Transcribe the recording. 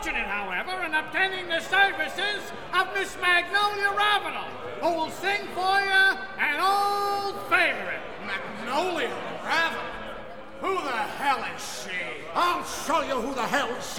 fortunate, however, in obtaining the services of Miss Magnolia Ravenel, who will sing for you an old favorite. Magnolia Ravenel? Who the hell is she? I'll show you who the hell she